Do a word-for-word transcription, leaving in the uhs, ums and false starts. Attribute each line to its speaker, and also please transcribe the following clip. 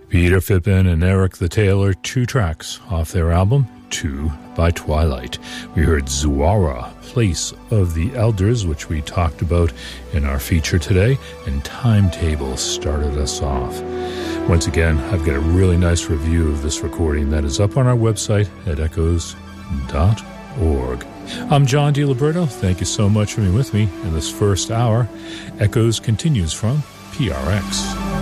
Speaker 1: Peter Phippen and Eric the Taylor, two tracks off their album, Two by Twilight. We heard Zuara, Place of the Elders, which we talked about in our feature today, and Timetable started us off. Once again, I've got a really nice review of this recording that is up on our website at echoes dot org. I'm John DiLiberto. Thank you so much for being with me in this first hour. Echoes continues from P R X.